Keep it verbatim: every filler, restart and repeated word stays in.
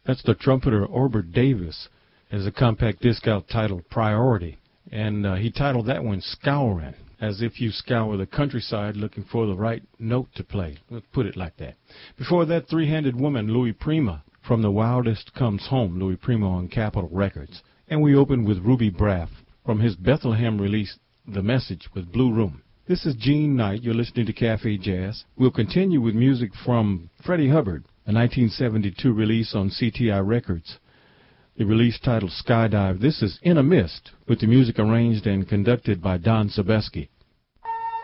That's the trumpeter Orbert Davis, as a compact disc out titled Priority. And uh, he titled that one Scouring, as if you scour the countryside looking for the right note to play. Let's put it like that. Before that, Three-Handed Woman, Louis Prima, From the Wildest Comes Home, Louis Prima on Capitol Records. And we opened with Ruby Braff from his Bethlehem release, The Message, with Blue Room. This is Gene Knight. You're listening to Cafe Jazz. We'll continue with music from Freddie Hubbard, a nineteen seventy-two release on C T I Records. The release titled Skydive. This is In a Mist, with the music arranged and conducted by Don Sebesky.